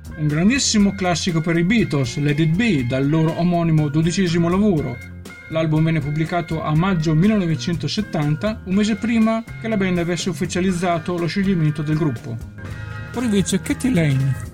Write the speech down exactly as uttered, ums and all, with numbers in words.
Un grandissimo classico per i Beatles, Let It Be, dal loro omonimo dodicesimo lavoro. L'album venne pubblicato a maggio millenovecentosettanta, un mese prima che la band avesse ufficializzato lo scioglimento del gruppo. Ora invece Katy Lane.